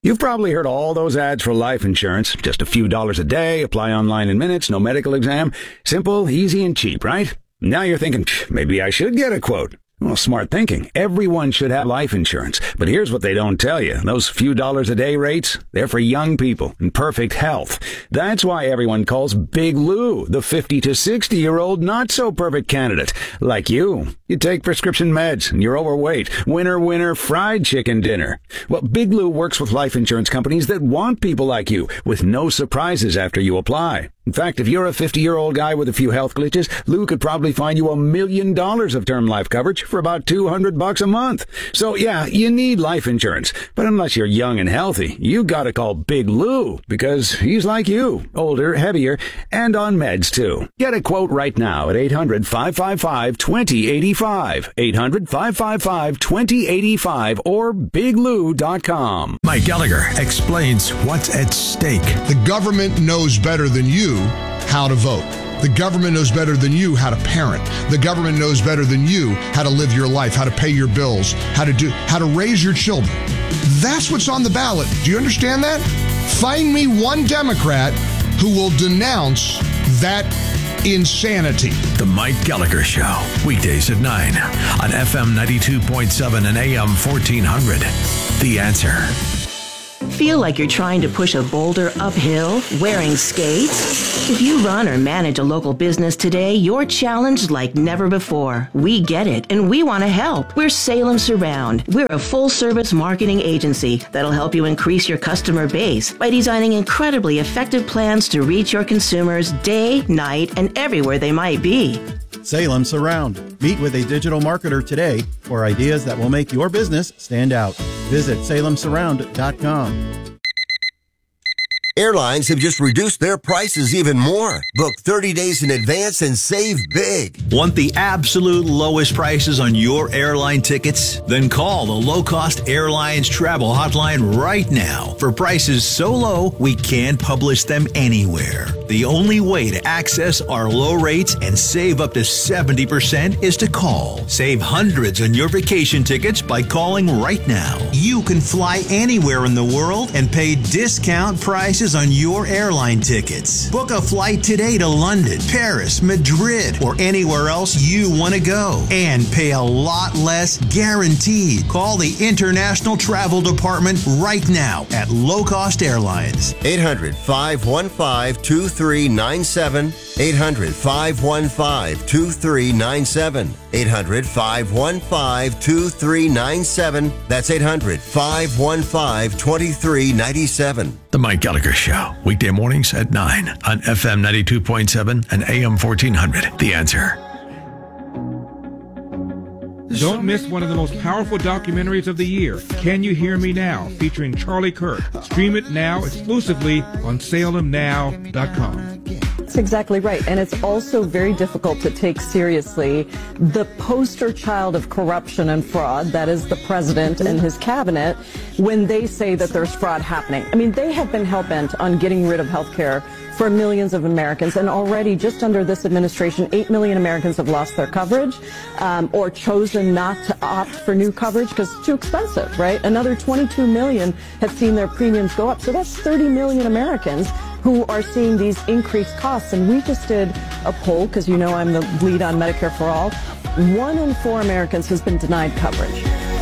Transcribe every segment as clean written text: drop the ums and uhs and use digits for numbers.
You've probably heard all those ads for life insurance. Just a few dollars a day, apply online in minutes, no medical exam. Simple, easy, and cheap, right? Now you're thinking, maybe I should get a quote. Well, smart thinking. Everyone should have life insurance. But here's what they don't tell you. Those few dollars a day rates, they're for young people in perfect health. That's why everyone calls Big Lou the 50 to 60-year-old not-so-perfect candidate. Like you. You take prescription meds and you're overweight. Winner, winner, fried chicken dinner. Well, Big Lou works with life insurance companies that want people like you with no surprises after you apply. In fact, if you're a 50-year-old guy with a few health glitches, Lou could probably find you $1 million of term life coverage for about $200 a month. So yeah, you need life insurance. But unless you're young and healthy, you gotta call Big Lou because he's like you, older, heavier, and on meds too. Get a quote right now at 800-555-2085, 800-555-2085 or biglou.com. Mike Gallagher explains what's at stake. The government knows better than you how to vote. The government knows better than you how to parent. The government knows better than you how to live your life, how to pay your bills, how to raise your children. That's what's on the ballot. Do you understand that? Find me one Democrat who will denounce that insanity. The Mike Gallagher Show, weekdays at 9 on FM 92.7 and AM 1400. The Answer. Feel like you're trying to push a boulder uphill wearing skates? If you run or manage a local business today, you're challenged like never before. We get it, and we want to help. We're Salem Surround. We're a full-service marketing agency that'll help you increase your customer base by designing incredibly effective plans to reach your consumers day, night, and everywhere they might be. Salem Surround. Meet with a digital marketer today for ideas that will make your business stand out. Visit salemsurround.com. Airlines have just reduced their prices even more. Book 30 days in advance and save big. Want the absolute lowest prices on your airline tickets? Then call the Low Cost Airlines Travel Hotline right now for prices so low we can't publish them anywhere. The only way to access our low rates and save up to 70% is to call. Save hundreds on your vacation tickets by calling right now. You can fly anywhere in the world and pay discount prices on your airline tickets. Book a flight today to London, Paris, Madrid, or anywhere else you want to go and pay a lot less guaranteed. Call the International Travel Department right now at Low Cost Airlines. 800-515-2397. 800-515-2397. 800-515-2397. That's 800-515-2397. The Mike Gallagher Show, weekday mornings at 9 on FM 92.7 and AM 1400. The Answer. Don't miss one of the most powerful documentaries of the year, Can You Hear Me Now, featuring Charlie Kirk. Stream it now exclusively on salemnow.com. That's exactly right. And it's also very difficult to take seriously the poster child of corruption and fraud, that is the president and his cabinet, when they say that there's fraud happening. I mean, they have been hell-bent on getting rid of health care for millions of Americans, and already just under this administration, 8 million Americans have lost their coverage or chosen not to opt for new coverage because it's too expensive, right? Another 22 million have seen their premiums go up. So that's 30 million Americans who are seeing these increased costs. And we just did a poll, because you know I'm the lead on Medicare for All. 1 in 4 Americans has been denied coverage.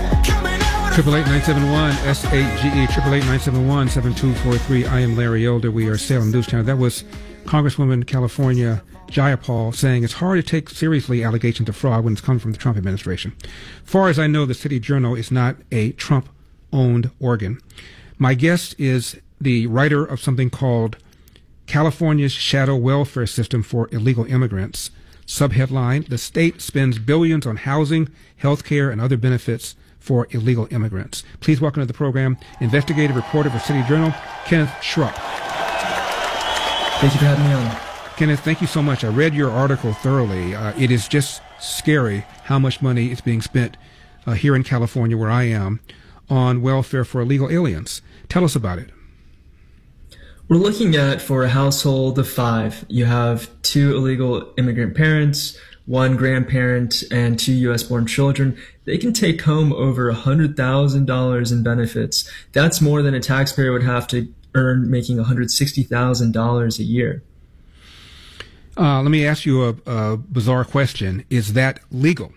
888-971-SAGE, 888-971-7243. I am Larry Elder. We are Salem News Channel. That was Congresswoman California Jayapal saying it's hard to take seriously allegations of fraud when it's coming from the Trump administration. Far as I know, the City Journal is not a Trump-owned organ. My guest is the writer of something called California's Shadow Welfare System for Illegal Immigrants. Subheadline, the state spends billions on housing, health care, and other benefits for illegal immigrants. Please welcome to the program investigative reporter for City Journal, Kenneth Schrupp. Thank you for having me on. Kenneth, thank you so much. I read your article thoroughly. It is just scary how much money is being spent here in California, where I am, on welfare for illegal aliens. Tell us about it. We're looking at, for a household of 5, you have 2 illegal immigrant parents, one grandparent and 2 U.S.-born children, they can take home over $100,000 in benefits. That's more than a taxpayer would have to earn making $160,000 a year. Let me ask you a bizarre question. Is that legal?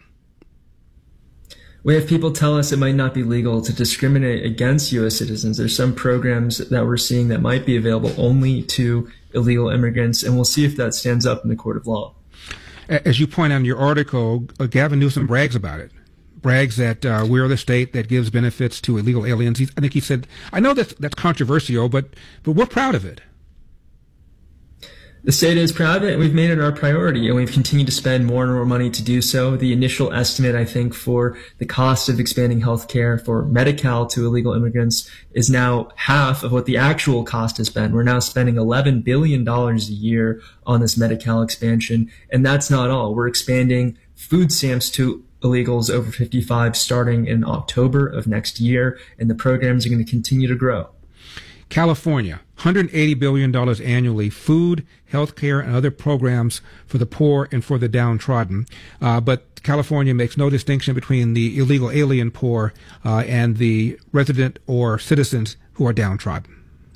We have people tell us it might not be legal to discriminate against U.S. citizens. There's some programs that we're seeing that might be available only to illegal immigrants, and we'll see if that stands up in the court of law. As you point out in your article, Gavin Newsom brags about it. Brags that we're the state that gives benefits to illegal aliens. I think he said, I know that's controversial, but we're proud of it. The state is proud of it, and we've made it our priority, and we've continued to spend more and more money to do so. The initial estimate, I think, for the cost of expanding health care for Medi-Cal to illegal immigrants is now half of what the actual cost has been. We're now spending $11 billion a year on this Medi-Cal expansion, and that's not all. We're expanding food stamps to illegals over 55 starting in October of next year, and the programs are going to continue to grow. California, $180 billion annually, food, health care, and other programs for the poor and for the downtrodden. But California makes no distinction between the illegal alien poor and the resident or citizens who are downtrodden.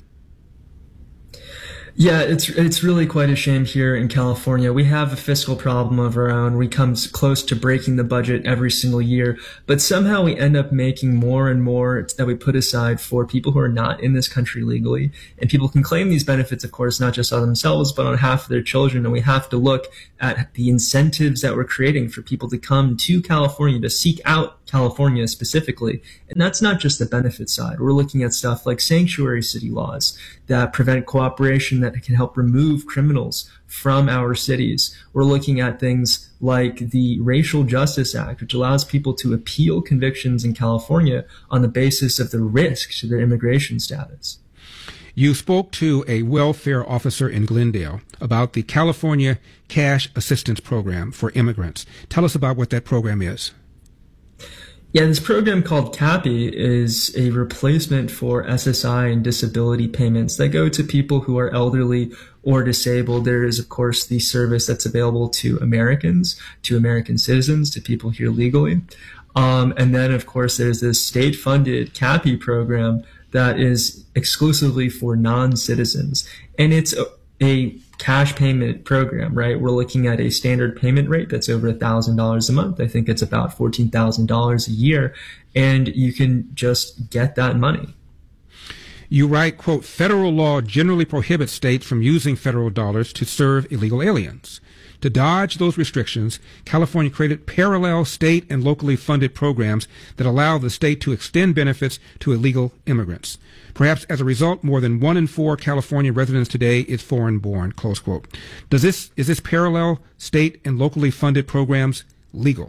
Yeah, it's really quite a shame here in California. We have a fiscal problem of our own. We come close to breaking the budget every single year, but somehow we end up making more and more that we put aside for people who are not in this country legally. And people can claim these benefits, of course, not just on themselves, but on half of their children. And we have to look at the incentives that we're creating for people to come to California, to seek out California specifically. And that's not just the benefit side. We're looking at stuff like sanctuary city laws that prevent cooperation, that can help remove criminals from our cities. We're looking at things like the Racial Justice Act, which allows people to appeal convictions in California on the basis of the risk to their immigration status. You spoke to a welfare officer in Glendale about the California Cash Assistance Program for immigrants. Tell us about what that program is. Yeah, this program called CAPI is a replacement for SSI and disability payments that go to people who are elderly or disabled. There is, of course, the service that's available to Americans, to American citizens, to people here legally. And then, of course, there's this state-funded CAPI program that is exclusively for non-citizens. And it's a cash payment program, right? We're looking at a standard payment rate that's over $1,000 a month. I think it's about $14,000 a year, and you can just get that money. You write, quote, federal law generally prohibits states from using federal dollars to serve illegal aliens. To dodge those restrictions, California created parallel state and locally funded programs that allow the state to extend benefits to illegal immigrants. Perhaps as a result, more than 1 in 4 California residents today is foreign-born, close quote. Is this parallel state and locally funded programs legal?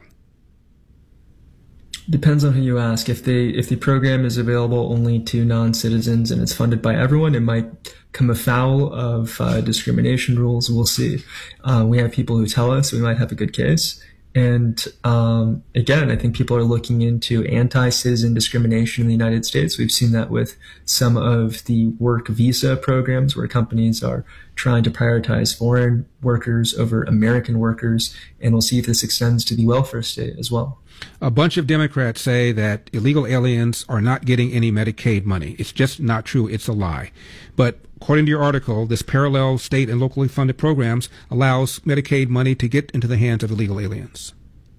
Depends on who you ask. If the program is available only to non-citizens and it's funded by everyone, it might come afoul of discrimination rules. We'll see. We have people who tell us we might have a good case. And again, I think people are looking into anti-citizen discrimination in the United States. We've seen that with some of the work visa programs where companies are trying to prioritize foreign workers over American workers. And we'll see if this extends to the welfare state as well. A bunch of Democrats say that illegal aliens are not getting any Medicaid money. It's just not true. It's a lie. But according to your article, this parallel state and locally funded programs allows Medicaid money to get into the hands of illegal aliens.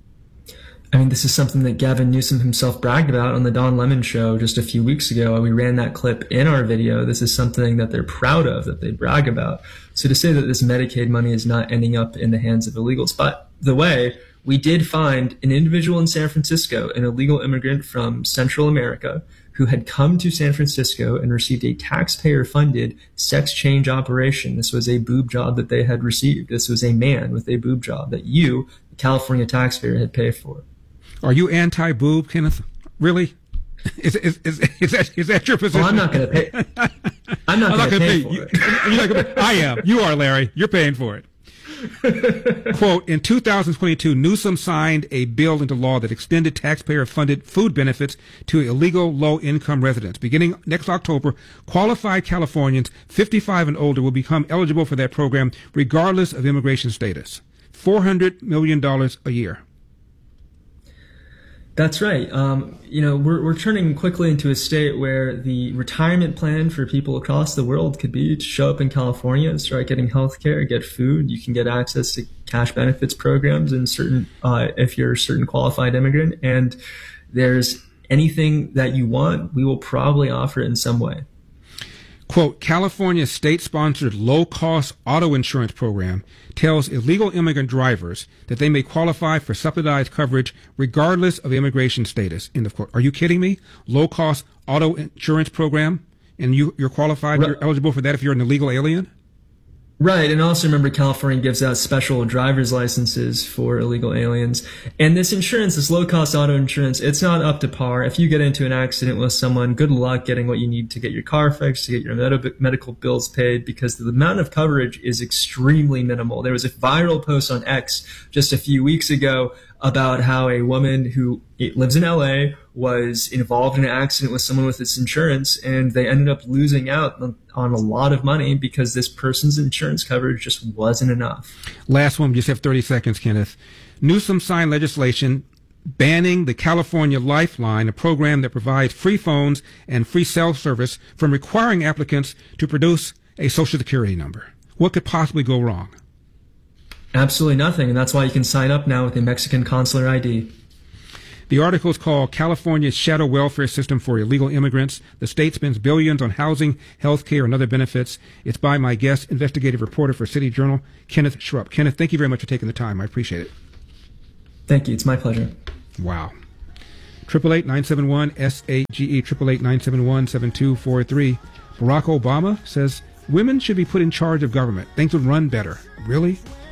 I mean, this is something that Gavin Newsom himself bragged about on the Don Lemon show just a few weeks ago. We ran that clip in our video. This is something that they're proud of, that they brag about. So to say that this Medicaid money is not ending up in the hands of illegals. By the way, we did find an individual in San Francisco, an illegal immigrant from Central America, who had come to San Francisco and received a taxpayer-funded sex change operation. This was a boob job that they had received. This was a man with a boob job that you, the California taxpayer, had paid for. Are you anti-boob, Kenneth? Really? Is that your position? Well, I'm not going to pay. I'm not going to pay for it. You're not gonna pay. I am. You are, Larry. You're paying for it. Quote, in 2022, Newsom signed a bill into law that extended taxpayer-funded food benefits to illegal low-income residents. Beginning next October, qualified Californians 55 and older will become eligible for that program regardless of immigration status. $400 million a year. That's right. We're turning quickly into a state where the retirement plan for people across the world could be to show up in California, start getting health care, get food. You can get access to cash benefits programs and if you're a certain qualified immigrant. And there's anything that you want, we will probably offer it in some way. Quote, California's state-sponsored low-cost auto insurance program tells illegal immigrant drivers that they may qualify for subsidized coverage regardless of immigration status. End of quote. Are you kidding me? Low-cost auto insurance program, and you're qualified, you're eligible for that if you're an illegal alien? Right, and also remember California gives out special driver's licenses for illegal aliens. And this insurance, this low-cost auto insurance, it's not up to par. If you get into an accident with someone, good luck getting what you need to get your car fixed, to get your medical bills paid, because the amount of coverage is extremely minimal. There was a viral post on X just a few weeks ago about how a woman who lives in LA was involved in an accident with someone with this insurance, and they ended up losing out on a lot of money because this person's insurance coverage just wasn't enough. Last one, we just have 30 seconds, Kenneth. Newsom signed legislation banning the California Lifeline, a program that provides free phones and free cell service, from requiring applicants to produce a Social Security number. What could possibly go wrong? Absolutely nothing, and that's why you can sign up now with a Mexican consular ID. The article is called California's Shadow Welfare System for Illegal Immigrants. The state spends billions on housing, health care, and other benefits. It's by my guest, investigative reporter for City Journal, Kenneth Schrupp. Kenneth, thank you very much for taking the time. I appreciate it. Thank you. It's my pleasure. Wow. 888-971-SAGE, 888-971-7243. Barack Obama says women should be put in charge of government. Things would run better. Really?